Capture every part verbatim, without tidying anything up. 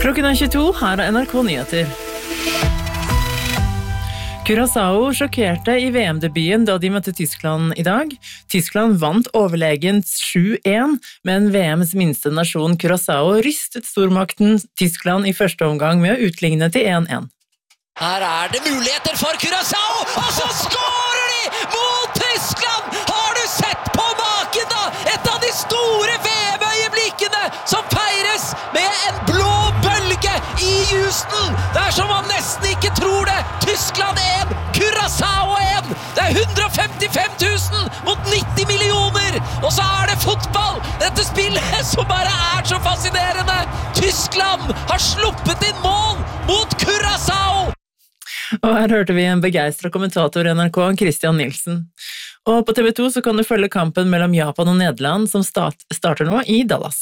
Klokken er tjueto, her er N R K Nyheter. Curaçao sjokkerte i V M-debuten da de møtte Tyskland i dag. Tyskland vant overlegent sju én, men V M's minste nasjon Curaçao rystet stormakten Tyskland i første omgang med å utligne til én én. Her er det muligheter for Curaçao, og så skårer de mot Tyskland! Har du sett på maken da? Et av de store V M-øyeblikkene som feires med en blå bølge i Houston! Det er som man nesten ikke tror det! Tyskland én, Curaçao én! Det er hundre og femtifem tusen mot nitti millioner! Og så er det fotball! Dette spillet som bare er så fascinerende! Tyskland har sluppet inn mål mot Curaçao! Og her hørte vi en begeistret kommentator i N R K, Christian Nielsen. Og på T V to så kan du følge kampen mellom Japan og Nederland som start, starter nå i Dallas.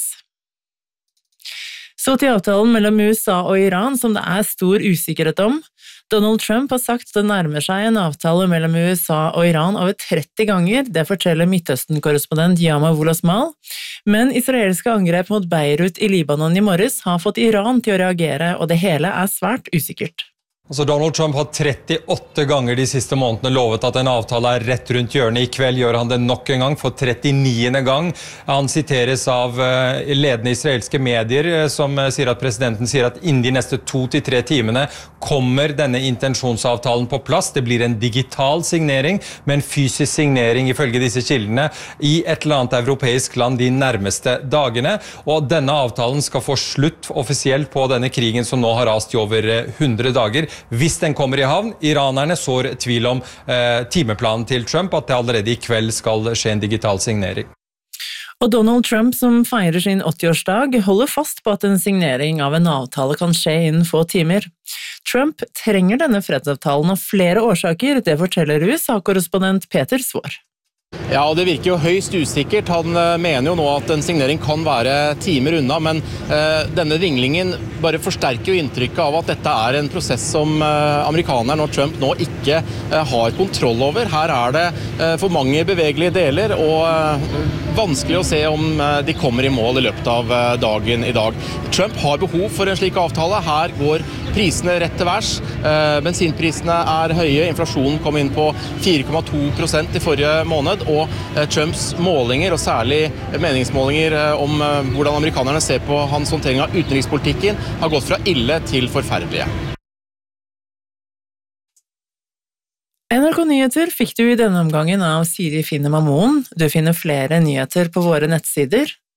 Så til avtalen mellom U S A og Iran som det er stor usikkerhet om. Donald Trump har sagt at det nærmer seg en avtale mellom U S A og Iran over tretti ganger, det forteller Midtøsten-korrespondent Yama Wolasmal. Men israelske angrep mot Beirut i Libanon i morges har fått Iran til å reagere, og det hele er svært usikkert. Altså Donald Trump har trettiåtte ganger de siste månedene lovet at en avtale er rett rundt hjørnet. I kveld gjør han det nok en gang for trettiniende gang. Han siteres av ledende israelske medier som sier at presidenten sier at innen de neste to til tre timene kommer denne intensjonsavtalen på plass. Det blir en digital signering, men fysisk signering ifølge disse kildene i et eller annet europeisk land de nærmeste dagene. Og denne avtalen skal få slutt offisielt på denne krigen som nå har rast i over hundre dager. Hvis den kommer i havn, iranerne sår tvil om eh, timeplanen til Trump, at det allerede i kveld skal skje en digital signering. Og Donald Trump, som feirer sin åttiårsdag, holder fast på at en signering av en avtale kan skje innen få timer. Trump trenger denne fredsavtalen av flere årsaker, det forteller U S A-korrespondent Peter Svår. Ja, og det virker jo høyst usikkert. Han mener jo nå at en signering kan være timer unna, men eh, denne ringlingen bare forsterker jo inntrykket av at dette er en prosess som eh, amerikaneren og Trump nå ikke eh, har kontroll over. Her er det eh, for mange bevegelige deler, og eh, vanskelig å se om eh, de kommer i mål i løpet av eh, dagen i dag. Trump har behov for en slik avtale. Her går prisene rett til værs. Eh, bensinprisene er høye, inflasjonen kom inn på fire komma to prosent i forrige måned, og Trumps målinger, og særlig meningsmålinger om hvordan amerikanerne ser på hans håndtering av utenrikspolitikken, har gått fra ille til forferdelige. N R K Nyheter fikk du i denne omgangen av Siri Finne Mamoen. Du finner flere nyheter på våre nettsider